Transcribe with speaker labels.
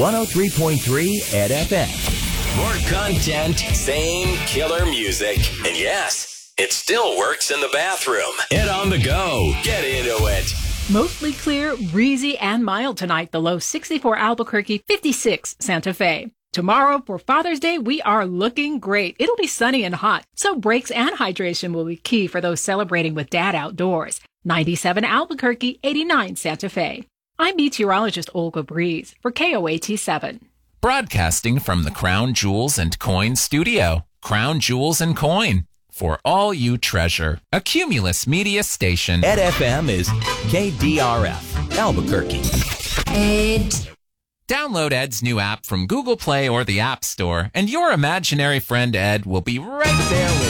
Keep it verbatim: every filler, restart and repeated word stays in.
Speaker 1: one oh three point three Ed F M.
Speaker 2: More content, same killer music. And yes, it still works in the bathroom. Ed on the go. Get into it.
Speaker 3: Mostly clear, breezy, and mild tonight. The low sixty-four Albuquerque, fifty-six Santa Fe. Tomorrow, for Father's Day, we are looking great. It'll be sunny and hot, so breaks and hydration will be key for those celebrating with Dad outdoors. ninety-seven Albuquerque, eighty-nine Santa Fe. I'm meteorologist Olga Breeze for K O A T seven.
Speaker 4: Broadcasting from the Crown Jewels and Coin studio. Crown Jewels and Coin. For all you treasure. A Cumulus Media station.
Speaker 1: Ed F M is K D R F, Albuquerque.
Speaker 5: Ed.
Speaker 4: Download Ed's new app from Google Play or the App Store, and your imaginary friend Ed will be right there with you.